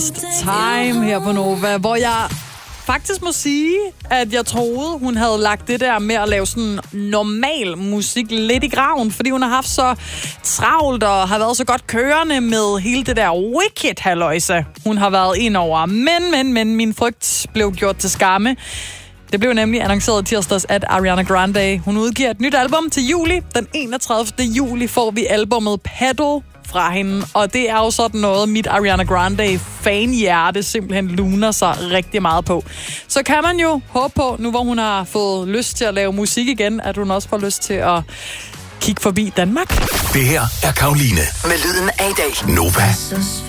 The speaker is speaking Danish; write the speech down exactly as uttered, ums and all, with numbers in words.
Time her på Nova, hvor jeg faktisk må sige, at jeg troede, hun havde lagt det der med at lave sådan normal musik lidt i graven, fordi hun har haft så travlt og har været så godt kørende med hele det der Wicked-halløjse, hun har været ind over. Men, men, men, min frygt blev gjort til skamme. Det blev nemlig annonceret tirsdags, at Ariana Grande, hun udgiver et nyt album til juli. Den enogtredivte juli får vi albummet Pedal fra hende, og det er jo sådan noget, mit Ariana Grande fanhjerte simpelthen luner sig rigtig meget på. Så kan man jo håbe på, nu hvor hun har fået lyst til at lave musik igen, at hun også får lyst til at kigge forbi Danmark. Det her er Karoline med lyden af i dag. Nova.